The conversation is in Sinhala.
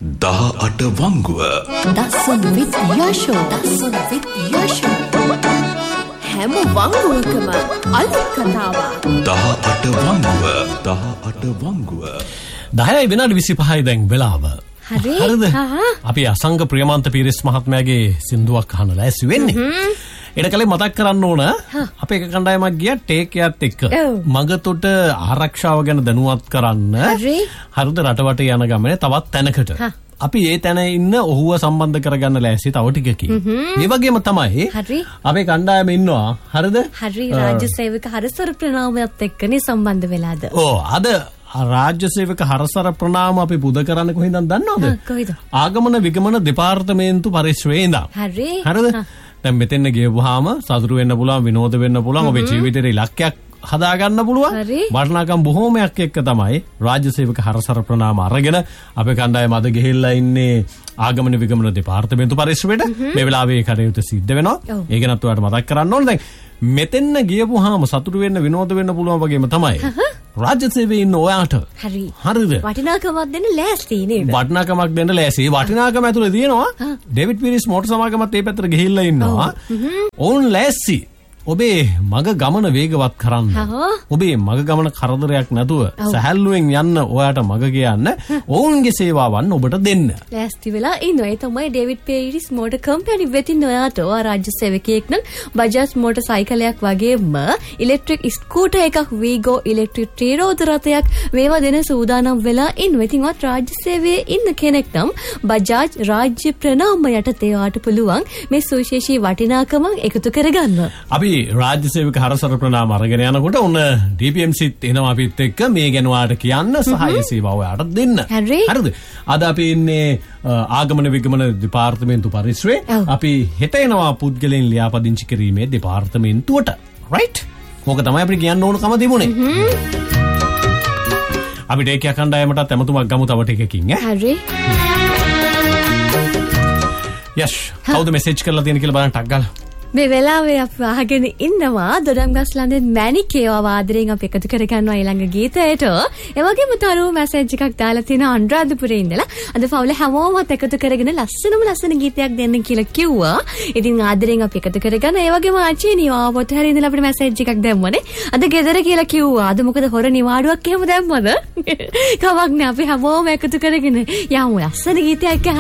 18 වංගුව දසුන් විත් යශෝ හැම වංගුවකම අලුත් කතාවක් 18 වංගුව 10 විනාඩි 25යි දැන් වෙලාව. හරිද? අපි අසංග ප්‍රියමන්ත පීරිස් මහත්මයාගේ සින්දුවක් අහන්න ලෑස්ති වෙන්නේ. ඊට කලින් මතක් කරන්න ඕන අපේ එක කණ්ඩායමක් ගියා ටේක් එකත් එක්ක මගතොට ආරක්ෂාව ගැන දැනුවත් කරන්න. හරිද? රටවට යන ගමනේ තවත් තැනකට. අපි ඒ තැන ඉන්න ඔහුව සම්බන්ධ කරගන්න ලෑස්ති තව ටිකකින්. මේ වගේම තමයි අපේ කණ්ඩායම ඉන්නවා. හරිද? හරි රාජ්‍ය සේවක හරසර ප්‍රණාමයත් එක්කනේ සම්බන්ධ වෙලාද? අද රාජ්‍ය සේවක හරසර ප්‍රණාම අපි පුද කරන්නේ කොහෙන්ද දන්නවද? කොහෙද? ආගමන විගමන දෙපාර්තමේන්තු පරිශ්‍රයේ ඉඳන්. හරිද? දැන් මෙතෙන් ගියවහම සතුරු වෙන්න පුළුවන්, විනෝද වෙන්න පුළුවන්, ඔබේ ජීවිතේ ඉලක්කයක් හදා ගන්න පුළුවන්. වටිනාකම් බොහෝමයක් එක්ක තමයි රාජ්‍ය සේවක හරසර ප්‍රණාම අරගෙන අපේ කණ්ඩායම අද ගිහිල්ලා ඉන්නේ ආගමන විගමන දෙපාර්තමේන්තු පරිශ්‍රයට. මේ වෙලාවේ කටයුතු සිද්ධ වෙනවා. ඒක ගැනත් ඔයාලට මතක් කරන්න ඕනේ. දැන් මෙතෙන් ගියවහම සතුරු වෙන්න, විනෝද වෙන්න පුළුවන් වගේම තමයි රාජ්‍ය සේවයේ ඉන්න ඔයාට. හරිද? වටිනාකමක් දෙන්න ලෑස්ති නේද? වටිනාකමක් දෙන්න ලෑස්ති. වටිනාකම ඇතුලේ තියෙනවා ඩේවිඩ් පීරිස් මෝටර් සමාගමත් ඒ පැත්තට ගිහිල්ලා ඉන්නවා. ඕන් ලෑස්ති. ඔබේ මග ගමන වේගවත් කරන්න. ඔබේ මග ගමන කරදරයක් නැතුව සැහැල්ලුවෙන් යන්න ඔයාට මග කියන්න ඔවුන්ගේ සේවාවන් ඔබට දෙන්න. ලෑස්ති වෙලා ඉන්නවා. ඒ තමයි ඩේවිඩ් පීරිස් මෝටර් කම්පැනි වෙතින් ඔයාට රාජ්‍ය සේවකයෙක් නම් බජාජ් මෝටර් සයිකලයක් වගේම ඉලෙක්ට්‍රික් ස්කූටර් එකක්, වීගෝ ඉලෙක්ට්‍රික් ත්‍රිරෝද රථයක් මේවා දෙන සූදානම් වෙලා ඉන්නවා. ඉතින් වත් රාජ්‍ය සේවයේ ඉන්න කෙනෙක් නම් බජාජ් රාජ්‍ය ප්‍රණාම යටතේ ඔයාට පුළුවන් මේ සුවිශේෂී වටිනාකම එකතු කරගන්න. අපි රාජ්‍ය සේවක හරසර ප්‍රණාම අරගෙන යනකොට ඔන්න DPMCත් එනවා අපිත් එක්ක මේ ගැන ඔයාලට කියන්න සහාය සේවාව ඔයාලට දෙන්න. හරිද? අද අපි ඉන්නේ ආගමන විගමන දෙපාර්තමේන්තු පරිශ්‍රයේ. අපි හෙට එනවා පුද්ගලයන් ලියාපදිංචි කිරීමේ දෙපාර්තමේන්තුවට. රයිට්? මොක තමයි අපිට කියන්න ඕනකම තිබුණේ. අපි ටේක් එක කණ්ඩායමටත් ඇමතුමක් ගමු තව ටිකකින්. හරි. යෂ් කවුද මෙසේජ් කරලා තියෙන කියලා බලන්න ටක් ගාලා. මේ වෙලාවේ අපි අහගෙන ඉන්නවා දොඩම්ගස්ලන්දේ මැනිකේව ආදරෙන් අපි එකතු කරගන්නවා ඊළඟ ගීතයට. ඒ වගේම තරුව මැසේජ් එකක් දාලා තියෙන අනුරාධපුරේ ඉඳලා අද පවුලේ හැමෝමත් එකතු කරගෙන ලස්සන ගීතයක් දෙන්න කියලා කිව්වා. ඉතින් ආදරෙන් අපි එකතු කරගන්න. ඒ වගේම ආචිනී ආවොත් හැරි ඉඳලා අපිට මැසේජ් එකක් දැම්මනේ. අද ගෙදර කියලා කිව්වා. අද මොකද හොර නිවාඩුවක් එහෙම දැම්මද? කවක් නෑ අපි හැමෝම එකතු කරගෙන යමු ලස්සන ගීතයක්